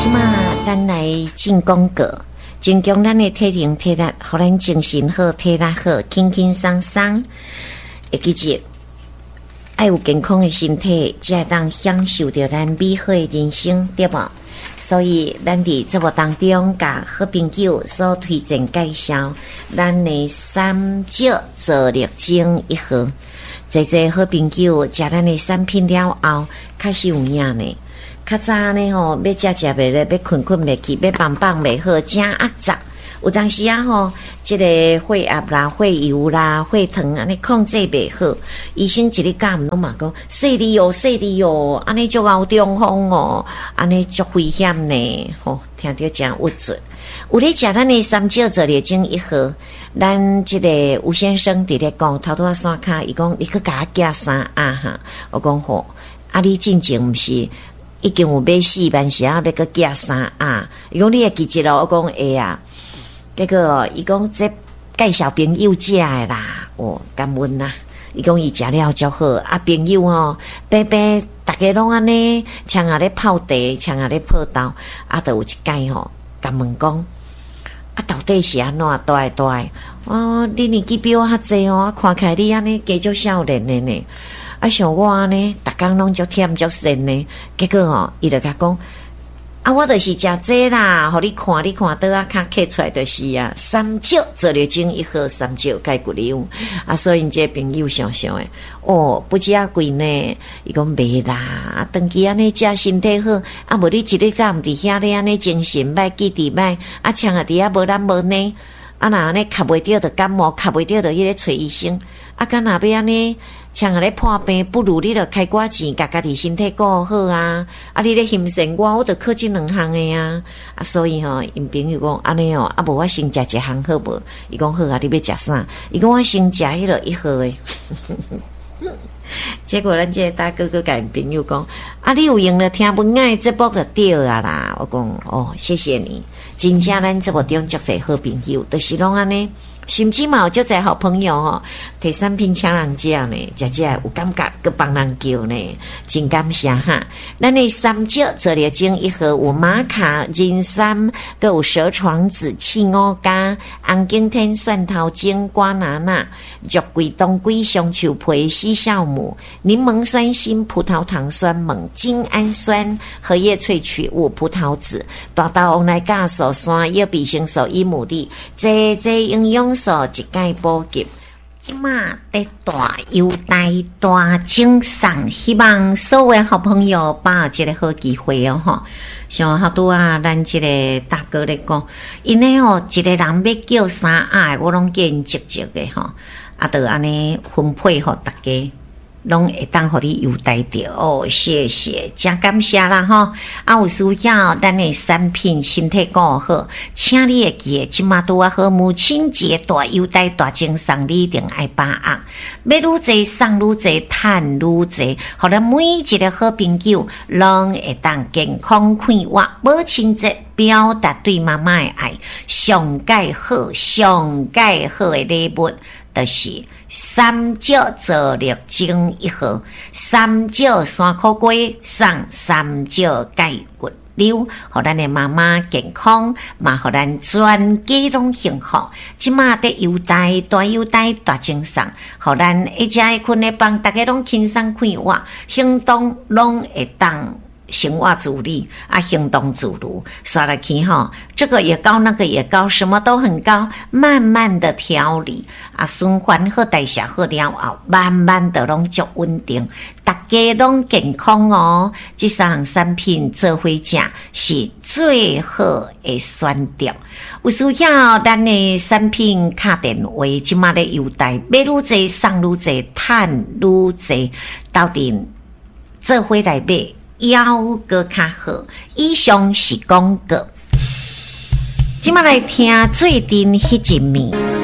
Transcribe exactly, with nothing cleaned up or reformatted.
即马咱来进广告，增强咱的体能体力，互咱精神好、体力好，轻轻松松。会记住，爱有健康的身体，才会当享受到咱美好的人生，对无？所以，咱伫节目当中，甲好朋友所推荐介绍，咱的三椒做力精一盒。侪侪好朋友食咱的产品了后，确实有影呢。较早呢吼，要食食袂咧，要困困袂去，要放放袂好，正压榨。有当时啊吼，即、這个血压啦、血油啦、血糖安尼控制袂好，医生一日教毋拢嘛讲，细哩哦，细哩哦，安尼足熬中风哦，安尼足危险呢。吼、哦，听着真郁准。有咧食咱的三椒做力精一盒，咱即个吴先生伫咧讲，头拄仔山骹，伊讲你去甲我寄衫啊哈，我讲好，啊你进前毋是？已经有买四万时啊，要搁寄衫啊！伊讲你会记一咯，我讲会啊。结果伊讲这介绍朋友食的啦，哦，感恩啦。伊讲伊食了足好，啊朋友哦，白白大家拢安尼，像啊咧泡茶，像啊咧泡豆，啊，都有一解吼，甲问讲，啊到底是安怎大大？哦，你年纪比我较济哦，看起来你安尼加足少年的呢。啊，像我呢，逐工拢足忝足神呢。结果哦，伊就甲讲，啊，我就是食这啦，互你看，你看倒啊，卡刻出来就是啊，三椒做力精一盒，三椒解骨瘤啊，所以这朋友想想诶，哦，不止啊贵呢，伊讲袂啦，啊，长期安尼食身体好，啊，无你一日敢毋伫遐咧安尼精神歹，记忆歹，啊，像啊伫遐无咱无呢，啊，若安尼卡袂着着感冒，卡袂着着迄个找医生，啊，敢若要安尼。像啊咧破病，不如你著开寡钱，甲家己身体顾好啊！啊，你咧欣赏我，我著靠即两项诶啊！啊，所以吼，因朋友讲安尼哦，啊无我先食一项好无？伊讲好啊，你要食啥？伊讲我先食迄落一盒诶。结果咱这个大哥哥甲因朋友讲，啊，你有用了听文爱这部就对啊啦！我讲哦，谢谢你，真正咱这部中足侪好朋友，著、就是拢安尼。甚至嘛有足侪好朋友吼，摕产品请人食呢，食食有感觉，佮帮人叫呢，真感谢哈！咱的三椒做力精一盒有玛卡、人参，佮有蛇床子、刺五加、红景天、蒜头精、瓜拿拿、肉桂、冬桂、香树皮、西酵母、柠檬酸锌、葡萄糖酸锰、精氨酸、荷叶萃取物、葡萄籽、大豆黄来加素酸、叶比星素、伊牡蛎，这这营养素一概补给。即马在大优待大精上，希望所有好朋友把握这个好机会哦吼。像好多啊，咱这个大哥咧讲，因为哦，一个人要叫啥啊，我拢叫因积极的吼，啊，就安尼分配互大家。拢会当互你优待着哦，谢谢，真感谢啦吼！啊，有需要咱的产品，身体顾好，请你会记，即马拄啊好母亲节大优待大精送，你一定爱把握。要愈济送愈济，趁愈济，互咱每一个好朋友拢会当健康快活。母亲节表达对妈妈的爱，上介好、上介好的礼物。就是三椒做力精一盒，三椒山苦瓜送三椒解骨瘤，互咱的妈妈健康，嘛互咱全家拢幸福。即马得优待大优待大精送，互咱一家一群的帮大家拢轻松快活，行动拢会当。生活自理啊，行动自如，刷了去哈，这个也高，那个也高，什么都很高，慢慢的调理啊，循环好，代谢好了后，慢慢的拢足稳定，大家拢健康哦。这项产品做伙食是最好的选择。有需要咱的产品卡电话，即马的优待，买愈济送愈济，趁愈济，到底做伙来买。要个较好，以上是广告。今麦来听最近迄一面。